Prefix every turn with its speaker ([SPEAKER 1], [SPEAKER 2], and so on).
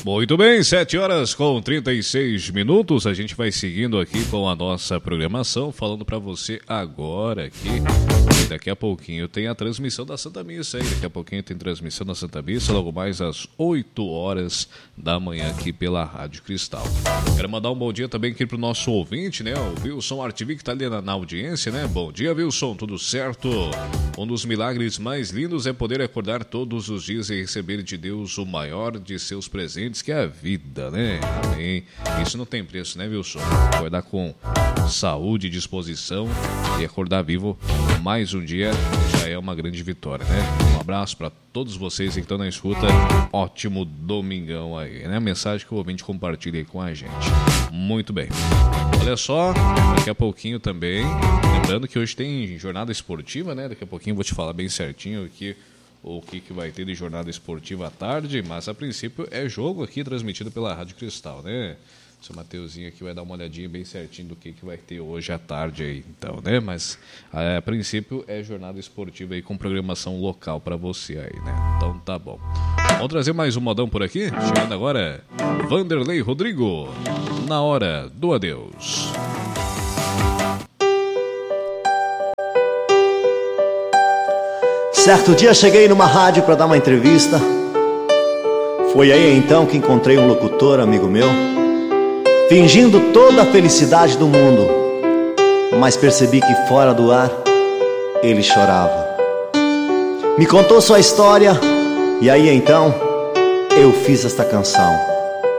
[SPEAKER 1] Muito bem, 7h36. A gente vai seguindo aqui com a nossa programação, falando para você agora aqui. Daqui a pouquinho tem a transmissão da Santa Missa aí. Daqui a pouquinho tem transmissão da Santa Missa, logo mais às 8h da manhã aqui pela Rádio Cristal. Quero mandar um bom dia também aqui pro nosso ouvinte, né? O Wilson Artivi, que tá ali na audiência, né? Bom dia, Wilson, tudo certo? Um dos milagres mais lindos é poder acordar todos os dias e receber de Deus o maior de seus presentes, que é a vida, né? Amém. Isso não tem preço, né, Wilson? Acordar com saúde e disposição e acordar vivo mais um dia já é uma grande vitória, né? Um abraço para todos vocês que estão na escuta. Ótimo domingão aí, né? A mensagem que o ouvinte compartilha aí com a gente. Muito bem. Olha só, daqui a pouquinho também, lembrando que hoje tem jornada esportiva, né? Daqui a pouquinho eu vou te falar bem certinho aqui o que vai ter de jornada esportiva à tarde, mas a princípio é jogo aqui transmitido pela Rádio Cristal, né? O seu Mateuzinho aqui vai dar uma olhadinha bem certinho do que vai ter hoje à tarde aí, então, né? Mas a princípio é jornada esportiva aí com programação local para você aí, né? Então tá bom. Vamos trazer mais um modão por aqui? Chegando agora, Vanderlei Rodrigo, na hora do adeus.
[SPEAKER 2] Certo dia cheguei numa rádio para dar uma entrevista. Foi aí então que encontrei um locutor, amigo meu, fingindo toda a felicidade do mundo, mas percebi que fora do ar ele chorava. Me contou sua história e aí então eu fiz esta canção.